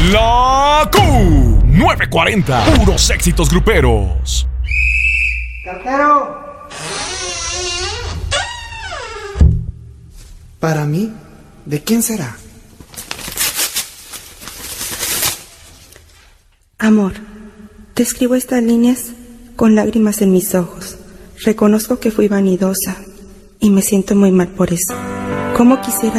La Q940. Puros éxitos gruperos. ¡Cartero! Para mí, ¿de quién será? Amor, te escribo estas líneas con lágrimas en mis ojos. Reconozco que fui vanidosa y me siento muy mal por eso. ¿Cómo quisiera